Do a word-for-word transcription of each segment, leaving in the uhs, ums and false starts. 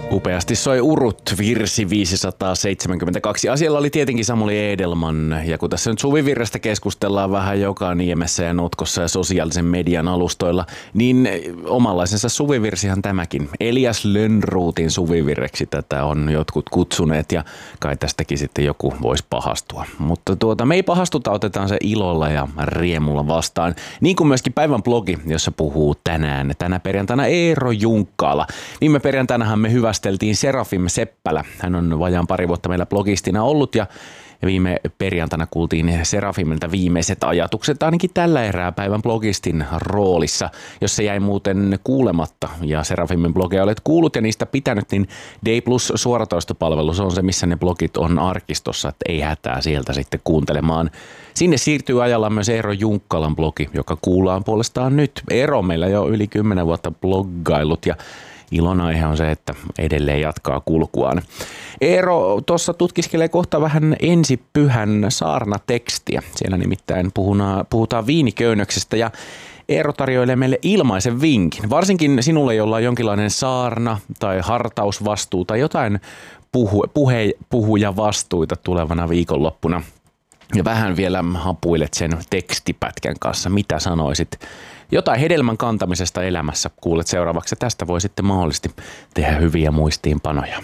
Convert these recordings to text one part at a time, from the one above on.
Upeasti soi Urut, virsi viisisataaseitsemänkymmentäkaksi. Asialla oli tietenkin Samuli Edelman, ja kun tässä nyt suvivirrestä keskustellaan vähän joka niemessä ja notkossa ja sosiaalisen median alustoilla, niin omanlaisensa suvivirsihan tämäkin. Elias Lönnrotin suvivirreksi tätä on jotkut kutsuneet, ja kai tästäkin sitten joku voisi pahastua. Mutta tuota, me ei pahastuta, otetaan se ilolla ja riemulla vastaan. Niin kuin myöskin päivän blogi, jossa puhuu tänään, tänä perjantaina Eero Junkkaala. Viime perjantainahan me hyvästeltiin Serafim Seppälä. Hän on vajaan pari vuotta meillä blogistina ollut ja viime perjantaina kuultiin Serafimilta viimeiset ajatukset ainakin tällä erää päivän blogistin roolissa. Jos se jäi muuten kuulematta ja Serafimin blogeja olet kuullut ja niistä pitänyt, niin D Plus suoratoistopalvelu on se, missä ne blogit on arkistossa, että ei hätää sieltä sitten kuuntelemaan. Sinne siirtyy ajalla myös Eero Junkkalan blogi, joka kuullaan puolestaan nyt. Eero on meillä jo yli kymmenen vuotta bloggailut ja ilon aihe on se, että edelleen jatkaa kulkuaan. Eero tuossa tutkiskelee kohta vähän ensi pyhän saarnatekstiä. Siellä nimittäin puhutaan, puhutaan viiniköynnöksestä ja Eero tarjoilee meille ilmaisen vinkin. Varsinkin sinulle, jolla on jonkinlainen saarna tai hartausvastuu tai jotain puhu, puhe, puhuja vastuita tulevana viikonloppuna. Ja vähän vielä hapuilet sen tekstipätkän kanssa. Mitä sanoisit? Jotain hedelmän kantamisesta elämässä kuulet seuraavaksi. Tästä voi sitten mahdollisesti tehdä hyviä muistiinpanoja.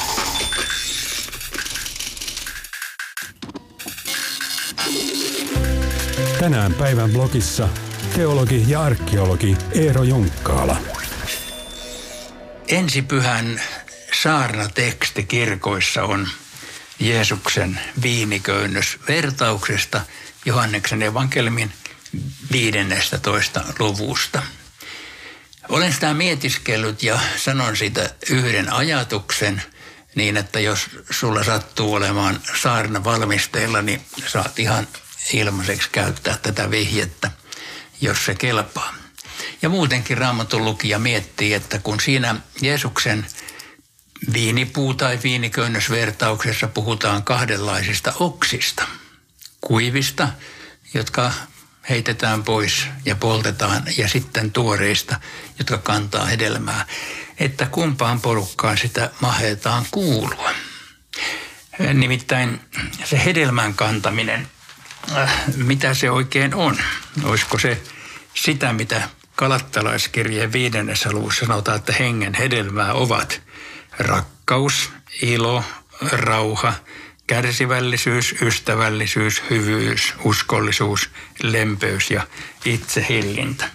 Tänään päivän blogissa teologi ja arkeologi Eero Junkkaala. Ensipyhän saarnateksti kirkoissa on Jeesuksen viiniköynnös vertauksesta Johanneksen evankeliumin viidennestätoista luvusta. Olen sitä mietiskellyt ja sanon siitä yhden ajatuksen niin, että jos sulla sattuu olemaan saarna valmisteilla, niin saat ihan ilmaiseksi käyttää tätä vihjettä, jos se kelpaa. Ja muutenkin Raamatun lukija miettii, että kun siinä Jeesuksen viinipuu- tai viiniköynnösvertauksessa puhutaan kahdenlaisista oksista, kuivista, jotka heitetään pois ja poltetaan, ja sitten tuoreista, jotka kantaa hedelmää, että kumpaan porukkaan sitä mahetaan kuulua. Nimittäin se hedelmän kantaminen, mitä se oikein on? Olisiko se sitä, mitä Galattalaiskirjeen viidennessä luvussa sanotaan, että hengen hedelmää ovat rakkaus, ilo, rauha, kärsivällisyys, ystävällisyys, hyvyys, uskollisuus, lempeys ja itsehillintä.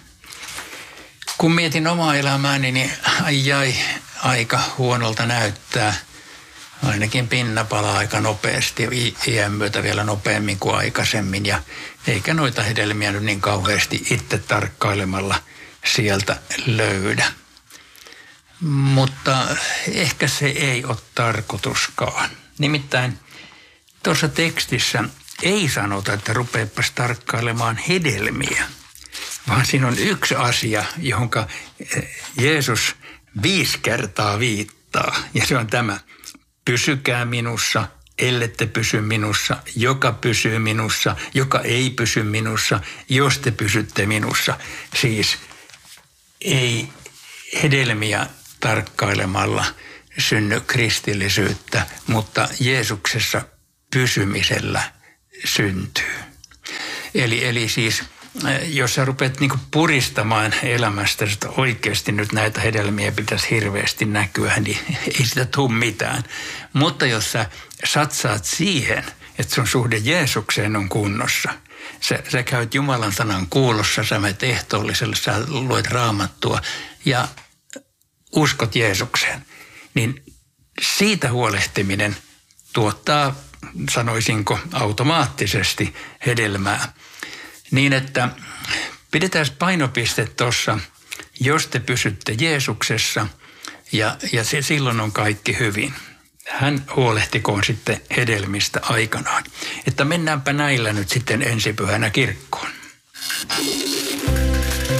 Kun mietin omaa elämääni, niin ai ai, aika huonolta näyttää. Ainakin pinna palaa aika nopeasti, iän myötä vielä nopeammin kuin aikaisemmin. Ja eikä noita hedelmiä nyt niin kauheasti itse tarkkailemalla sieltä löydä. Mutta ehkä se ei ole tarkoituskaan. Nimittäin tuossa tekstissä ei sanota, että rupeepas tarkkailemaan hedelmiä, vaan siinä on yksi asia, johonka Jeesus viisi kertaa viittaa. Ja se on tämä: pysykää minussa, ellette pysy minussa, joka pysyy minussa, joka ei pysy minussa, jos te pysytte minussa. Siis ei hedelmiä tarkkailemalla synny kristillisyyttä, mutta Jeesuksessa pysymisellä syntyy. Eli, eli siis jos sä rupeat niinku puristamaan elämästä, että oikeasti nyt näitä hedelmiä pitäisi hirveästi näkyä, niin ei sitä tule mitään. Mutta jos sä satsaat siihen, että sun suhde Jeesukseen on kunnossa, sä, sä käyt Jumalan sanan kuulossa, sä menet ehtoolliselle, sä luet Raamattua ja uskot Jeesukseen, niin siitä huolehtiminen tuottaa, sanoisinko, automaattisesti hedelmää. Niin, että pidetään painopiste tuossa, jos te pysytte Jeesuksessa, ja, ja se, silloin on kaikki hyvin. Hän huolehtikoon sitten hedelmistä aikanaan. Että mennäänpä näillä nyt sitten ensipyhänä kirkkoon.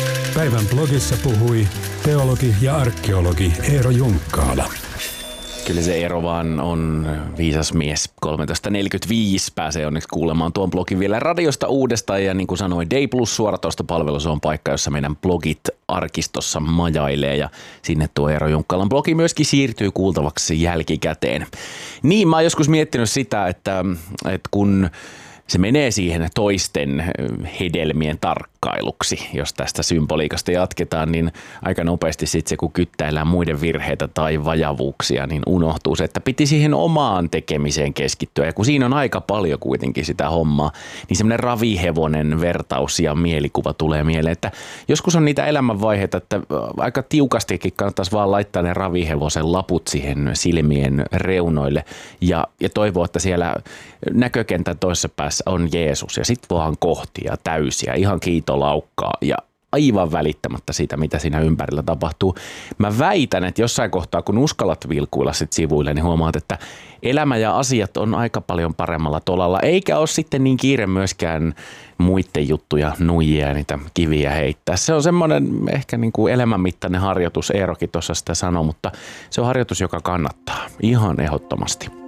Päivän blogissa puhui teologi ja arkeologi Eero Junkkaala. Kyllä se Eero vaan on viisas mies. kolmetoista neljäkymmentäviisi pääsee onneksi kuulemaan tuon blogin vielä radiosta uudestaan. Ja niin kuin sanoin, Day Plus suoratoistopalvelu, se on paikka, jossa meidän blogit arkistossa majailee. Ja sinne tuo Eero Junkkalan blogi myöskin siirtyy kuultavaksi jälkikäteen. Niin, mä oon joskus miettinyt sitä, että, että kun se menee siihen toisten hedelmien tarkkailuksi, jos tästä symboliikasta jatketaan, niin aika nopeasti sitten se, kun kyttäillään muiden virheitä tai vajavuuksia, niin unohtuu se, että piti siihen omaan tekemiseen keskittyä. Ja kun siinä on aika paljon kuitenkin sitä hommaa, niin semmoinen ravihevonen vertaus ja mielikuva tulee mieleen, että joskus on niitä elämänvaiheita, että aika tiukastikin kannattaisi vaan laittaa ne ravihevosen laput siihen silmien reunoille ja, ja toivoa, että siellä näkökentän toisessa päässä on Jeesus ja sit vaan kohtia täysiä, ihan kiitolaukkaa ja aivan välittämättä siitä, mitä siinä ympärillä tapahtuu. Mä väitän, että jossain kohtaa, kun uskallat vilkuilla sit sivuille, niin huomaat, että elämä ja asiat on aika paljon paremmalla tolalla, eikä ole sitten niin kiire myöskään muiden juttuja nuijia ja niitä kiviä heittää. Se on semmoinen ehkä niin kuin elämänmittainen harjoitus, Eerokin tuossa sitä sanoi, mutta se on harjoitus, joka kannattaa ihan ehdottomasti.